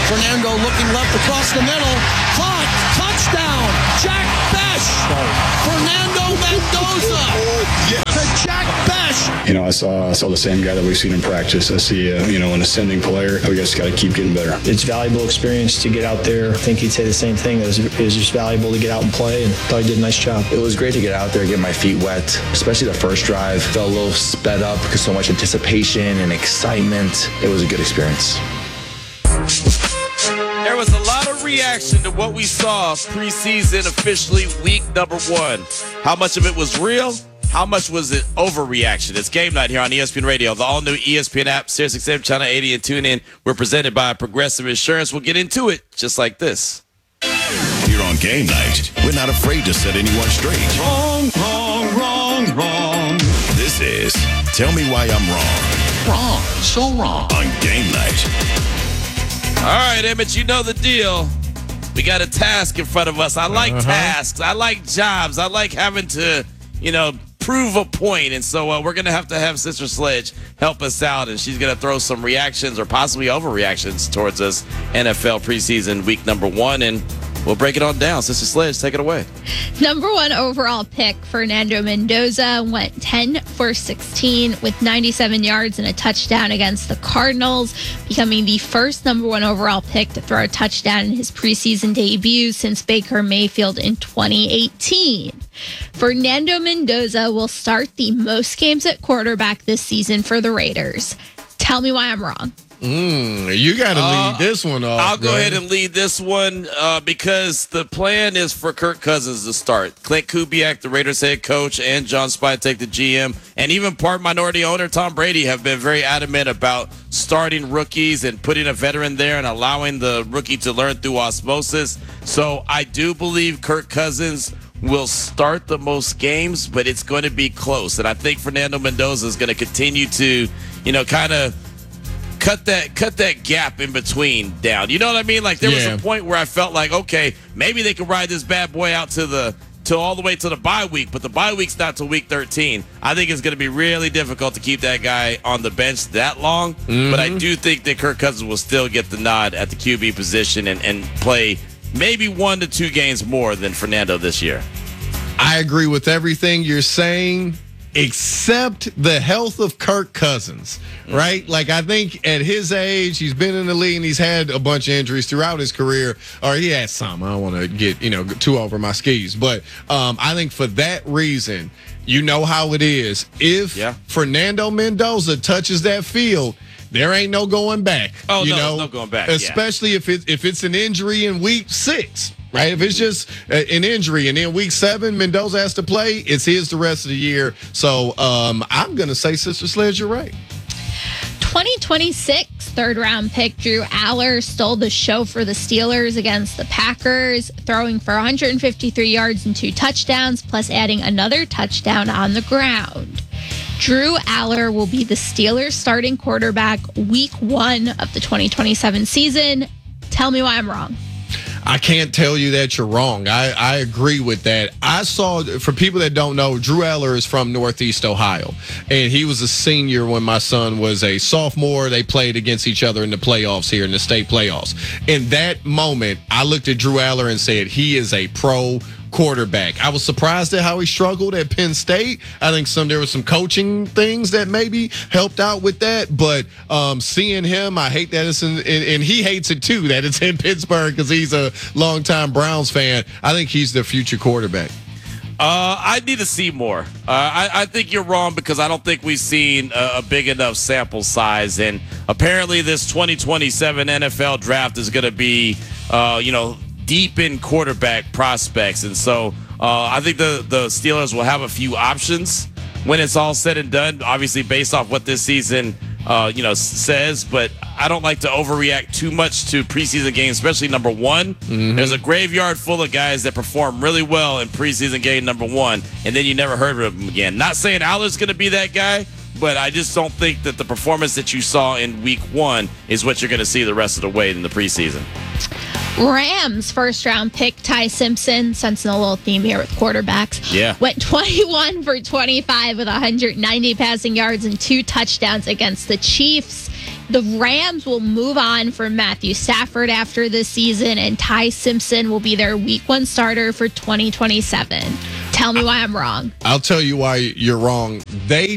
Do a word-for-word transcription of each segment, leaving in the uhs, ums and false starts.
Fernando looking left across the middle. Caught. Touchdown. Jack Bech. Fernando Mendoza. To Jack Bech. You know, I saw I saw the same guy that we've seen in practice. I see, uh, you know, an ascending player. We just got to keep getting better. It's valuable experience to get out there. I think he'd say the same thing. It was, it was just valuable to get out and play, and thought he did a nice job. It was great to get out there, get my feet wet, especially the first drive. Felt a little sped up because so much anticipation and excitement. It was a good experience. There was a lot of reaction to what we saw preseason, officially week number one. How much of it was real? How much was it overreaction? It's game night here on E S P N Radio, the all-new E S P N app, Sirius X M Channel eighty, and TuneIn. We're presented by Progressive Insurance. We'll get into it just like this. Here on game night, we're not afraid to set anyone straight. Wrong, wrong, wrong, wrong. This is Tell Me Why I'm Wrong. Wrong. So wrong. On game night. All right, Emmett, you know the deal. We got a task in front of us. I like uh-huh. tasks. I like jobs. I like having to, you know, prove a point. And so uh, we're going to have to have Sister Sledge help us out. And she's going to throw some reactions or possibly overreactions towards us N F L preseason week number one. And we'll break it on down. Sister Sledge, take it away. Number one overall pick, Fernando Mendoza, went ten for sixteen with ninety-seven yards and a touchdown against the Cardinals, becoming the first number one overall pick to throw a touchdown in his preseason debut since Baker Mayfield in twenty eighteen. Fernando Mendoza will start the most games at quarterback this season for the Raiders. Tell me why I'm wrong. Mm, you got to lead uh, this one off. I'll go right? ahead and lead this one uh, because the plan is for Kirk Cousins to start. Clint Kubiak, the Raiders head coach, and John Spytek, the G M, and even part minority owner Tom Brady have been very adamant about starting rookies and putting a veteran there and allowing the rookie to learn through osmosis. So I do believe Kirk Cousins will start the most games, but it's going to be close. And I think Fernando Mendoza is going to continue to, you know, kind of cut that cut that gap in between down. You know what I mean? Like there yeah. was a point where I felt like, okay, maybe they could ride this bad boy out to the to all the way to the bye week, but the bye week's not till week thirteen. I think it's going to be really difficult to keep that guy on the bench that long. Mm-hmm. But I do think that Kirk Cousins will still get the nod at the Q B position and, and play maybe one to two games more than Fernando this year. I agree with everything you're saying, except the health of Kirk Cousins, right? Like, I think at his age, he's been in the league and he's had a bunch of injuries throughout his career, or he had some. I don't want to get, you know, too over my skis. But um, I think for that reason, you know how it is. If yeah. Fernando Mendoza touches that field, there ain't no going back. Oh, you no, know, no going back. Especially yeah. if it if it's an injury in week six, right? If it's just an injury and then week seven Mendoza has to play, it's his the rest of the year. So um, I'm gonna say, Sister Sledge, you're right. twenty twenty-six third round pick Drew Aller stole the show for the Steelers against the Packers, throwing for one hundred fifty-three yards and two touchdowns, plus adding another touchdown on the ground. Drew Aller will be the Steelers starting quarterback week one of the twenty twenty-seven season. Tell me why I'm wrong. I can't tell you that you're wrong. I, I agree with that. I saw, for people that don't know, Drew Aller is from Northeast Ohio, and he was a senior when my son was a sophomore. They played against each other in the playoffs here, in the state playoffs. In that moment, I looked at Drew Aller and said, he is a pro quarterback. I was surprised at how he struggled at Penn State. I think some there were some coaching things that maybe helped out with that, but um, seeing him, I hate that it's in, and, and he hates it too, that it's in Pittsburgh because he's a longtime Browns fan. I think he's the future quarterback. Uh, I need to see more. Uh, I, I think you're wrong because I don't think we've seen a, a big enough sample size. And apparently this twenty twenty-seven N F L draft is going to be, uh, you know, deep in quarterback prospects. And so uh, I think the, the Steelers will have a few options when it's all said and done, obviously based off what this season uh, you know, says. But I don't like to overreact too much to preseason games, especially number one. Mm-hmm. There's a graveyard full of guys that perform really well in preseason game number one, and then you never heard of them again. Not saying Aller's going to be that guy, but I just don't think that the performance that you saw in week one is what you're going to see the rest of the way in the preseason. Rams first round pick Ty Simpson, sensing a little theme here with quarterbacks. Yeah. Went twenty-one for twenty-five with one hundred ninety passing yards and two touchdowns against the Chiefs. the Rams will move on from Matthew Stafford after this season, and Ty Simpson will be their week one starter for twenty twenty-seven. Tell me why I'm wrong. I'll tell you why you're wrong. They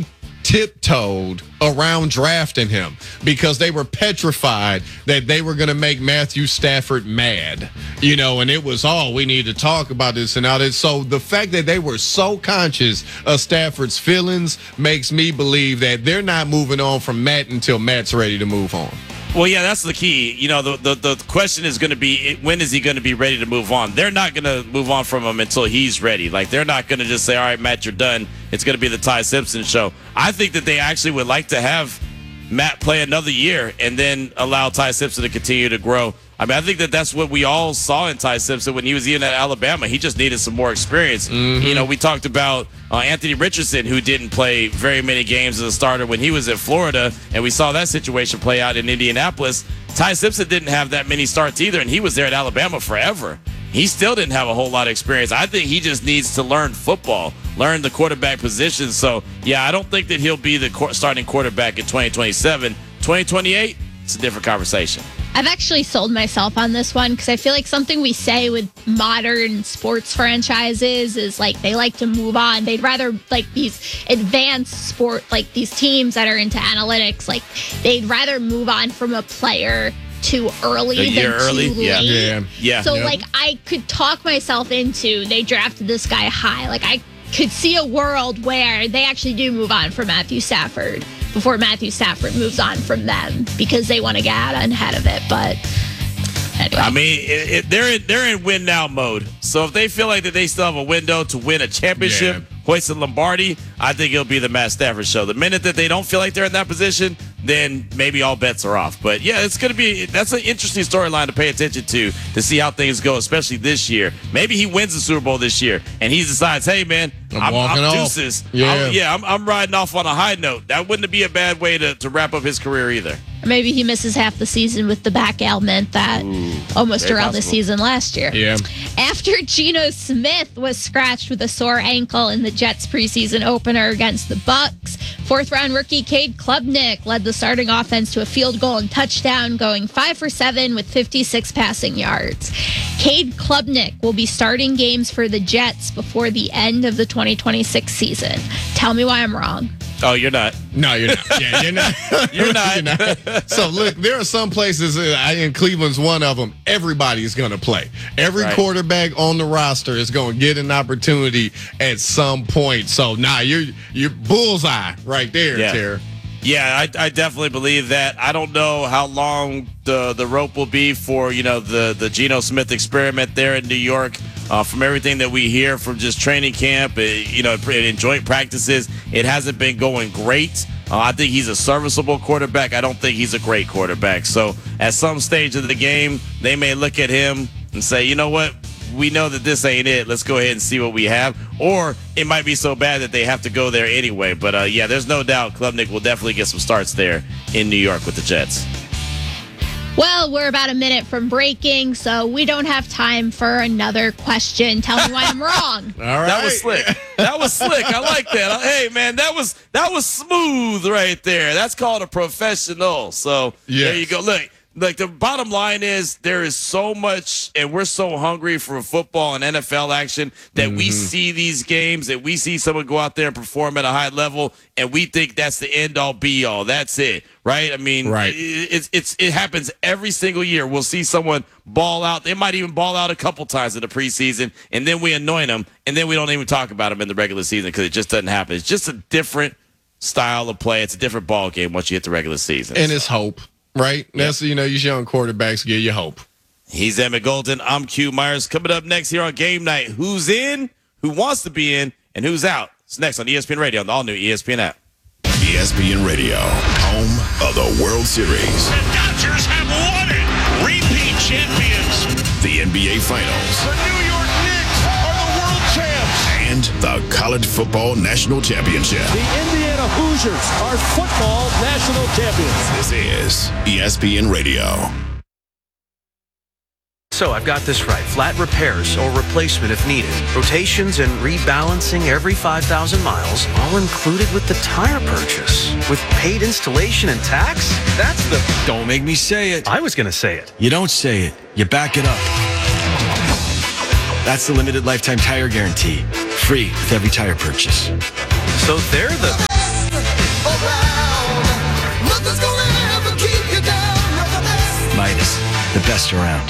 tiptoed around drafting him because they were petrified that they were going to make Matthew Stafford mad, you know, and it was, oh, we need to talk about this and all that. So the fact that they were so conscious of Stafford's feelings makes me believe that they're not moving on from Matt until Matt's ready to move on. Well, yeah, that's the key. You know, the, the, the question is going to be, when is he going to be ready to move on? They're not going to move on from him until he's ready. Like, they're not going to just say, all right, Matt, you're done. It's going to be the Ty Simpson show. I think that they actually would like to have Matt play another year and then allow Ty Simpson to continue to grow. I mean, I think that that's what we all saw in Ty Simpson when he was even at Alabama. He just needed some more experience. Mm-hmm. You know, we talked about uh, Anthony Richardson, who didn't play very many games as a starter when he was at Florida, and we saw that situation play out in Indianapolis. Ty Simpson didn't have that many starts either, and he was there at Alabama forever. He still didn't have a whole lot of experience. I think he just needs to learn football, learn the quarterback position. So, yeah, I don't think that he'll be the starting quarterback in twenty twenty-seven. twenty twenty-eight, it's a different conversation. I've actually sold myself on this one because I feel like something we say with modern sports franchises is like they like to move on. They'd rather, like, these advanced sport, like these teams that are into analytics, like they'd rather move on from a player too early a year than early? too Yeah. late. Yeah. Yeah. So, Yep. like, I could talk myself into they drafted this guy high. Like, I could see a world where they actually do move on from Matthew Stafford before Matthew Stafford moves on from them because they want to get out ahead of it. But anyway. I mean, it, it, they're in, they're in win now mode. So if they feel like that they still have a window to win a championship, Yeah. hoist a Lombardi, I think it'll be the Matt Stafford show. The minute that they don't feel like they're in that position, then maybe all bets are off. But yeah, it's going to be, that's an interesting storyline to pay attention to, to see how things go, especially this year. Maybe he wins the Super Bowl this year and he decides, hey man, I'm I'm, walking I'm off. deuces. Yeah. I'm, yeah, I'm, I'm riding off on a high note. That wouldn't be a bad way to, to wrap up his career either. Or maybe he misses half the season with the back ailment that Ooh, almost very around the possible. season last year. Yeah. After Geno Smith was scratched with a sore ankle in the Jets preseason opener against the Bucks, fourth-round rookie Cade Klubnik led the starting offense to a field goal and touchdown, going five for seven with fifty-six passing yards. Cade Klubnik will be starting games for the Jets before the end of the twenty twenty-six season. Tell me why I'm wrong. Oh, you're not. No, you're not. Yeah, you're not. You're not. You're not. So, look, there are some places, uh, in Cleveland's one of them, everybody's going to play. Every Right. quarterback on the roster is going to get an opportunity at some point. So, nah, you're, you're bullseye right there, Yeah. Tara. Yeah, I, I definitely believe that. I don't know how long the the rope will be for, you know, the, the Geno Smith experiment there in New York. Uh, from everything that we hear from just training camp, uh, you know, in joint practices, it hasn't been going great. Uh, I think he's a serviceable quarterback. I don't think he's a great quarterback. So at some stage of the game, they may look at him and say, you know what? We know that this ain't it. Let's go ahead and see what we have. Or it might be so bad that they have to go there anyway. But, uh, yeah, there's no doubt Klubnik will definitely get some starts there in New York with the Jets. Well, we're about a minute from breaking, so we don't have time for another question. Tell me why I'm wrong. All right. That was slick. That was slick. I like that. Hey, man, that was that was smooth right there. That's called a professional. So Yes. there you go. Look, like the bottom line is there is so much, and we're so hungry for football and N F L action that we see these games, that we see someone go out there and perform at a high level, and we think that's the end all be all. That's it, right? I mean, Right. it, it's it's it happens every single year. We'll see someone ball out. They might even ball out a couple times in the preseason, and then we anoint them, and then we don't even talk about them in the regular season because it just doesn't happen. It's just a different style of play. It's a different ball game once you hit the regular season. And it's hope, right? That's, you know, these young quarterbacks give you hope. He's Emmett Golden. I'm Q Myers. Coming up next here on Game Night, who's in, who wants to be in, and who's out? It's next on E S P N Radio on the all-new E S P N app. E S P N Radio, home of the World Series, The Dodgers have won it. Repeat champions. the N B A Finals, The New York Knicks are the world champs. and the College Football National Championship. The Indiana Hoosiers are football national champions. This is E S P N Radio. So I've got this right. Flat repairs or replacement if needed. Rotations and rebalancing every five thousand miles, all included with the tire purchase. With paid installation and tax? That's the... Don't make me say it. I was going to say it. You don't say it. You back it up. That's the limited lifetime tire guarantee. Free with every tire purchase. So they're the... Midas, the best around.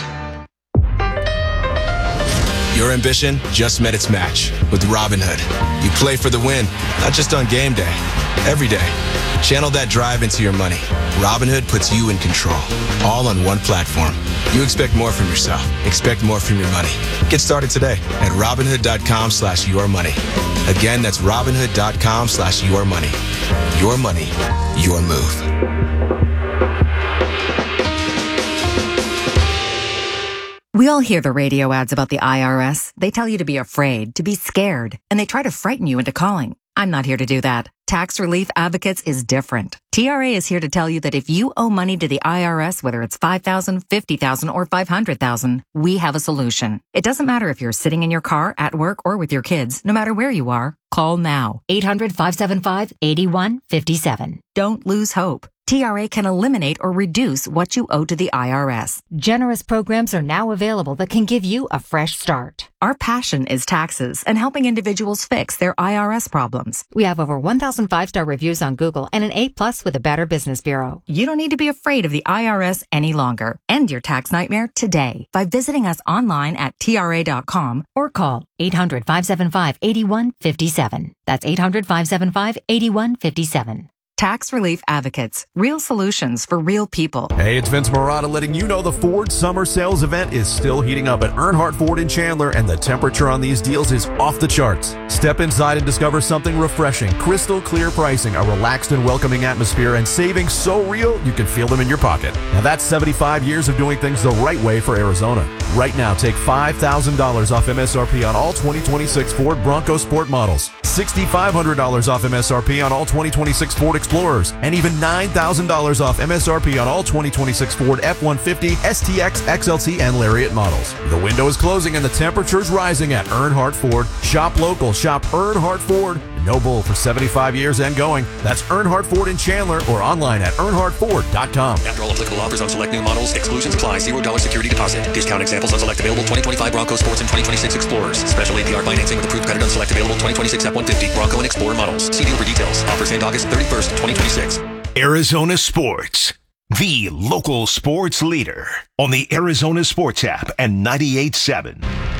Your ambition just met its match with Robinhood. You play for the win, not just on game day, every day. Channel that drive into your money. Robinhood puts you in control, all on one platform. You expect more from yourself. Expect more from your money. Get started today at Robinhood.com slash your money. Again, that's Robinhood.com slash your money. Your money, your move. We all hear the radio ads about the I R S. They tell you to be afraid, to be scared, and they try to frighten you into calling. I'm not here to do that. Tax Relief Advocates is different. T R A is here to tell you that if you owe money to the I R S, whether it's five thousand dollars, fifty thousand dollars, or five hundred thousand dollars, we have a solution. It doesn't matter if you're sitting in your car, at work, or with your kids. No matter where you are, call now. eight hundred, five seven five, eight one five seven. Don't lose hope. T R A can eliminate or reduce what you owe to the I R S. Generous programs are now available that can give you a fresh start. Our passion is taxes and helping individuals fix their I R S problems. We have over one thousand five-star reviews on Google and an A plus with the Better Business Bureau. You don't need to be afraid of the I R S any longer. End your tax nightmare today by visiting us online at T R A dot com or call eight hundred, five seven five, eight one five seven. That's eight hundred, five seven five, eight one five seven. Tax Relief Advocates. Real solutions for real people. Hey, it's Vince Marotta letting you know the Ford Summer Sales event is still heating up at Earnhardt Ford in Chandler, and the temperature on these deals is off the charts. Step inside and discover something refreshing, crystal clear pricing, a relaxed and welcoming atmosphere, and savings so real you can feel them in your pocket. Now that's seventy-five years of doing things the right way for Arizona. Right now, take five thousand dollars off M S R P on all twenty twenty-six Ford Bronco Sport models, six thousand five hundred dollars off M S R P on all twenty twenty-six Ford Explorers, and even nine thousand dollars off M S R P on all twenty twenty-six Ford F one fifty, S T X, X L T, and Lariat models. The window is closing and the temperature's rising at Earnhardt Ford. Shop local, shop Earnhardt Ford. No bull for seventy-five years and going. That's Earnhardt Ford in Chandler or online at earnhardt ford dot com. After all applicable offers on select new models, exclusions apply. zero dollars security deposit. Discount examples on select available twenty twenty-five Bronco Sports and twenty twenty-six Explorers. Special A P R financing with approved credit on select available twenty twenty-six F one fifty Bronco and Explorer models. See deal for details. Offers end August thirty-first, twenty twenty-six. Arizona Sports, the local sports leader on the Arizona Sports app and ninety-eight point seven.